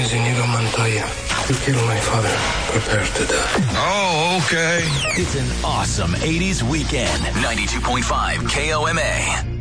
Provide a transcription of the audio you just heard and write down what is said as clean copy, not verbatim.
is Inigo Montoya. You killed my father. Prepare to die. Oh, okay. It's an awesome 80s weekend. 92.5 KOMA.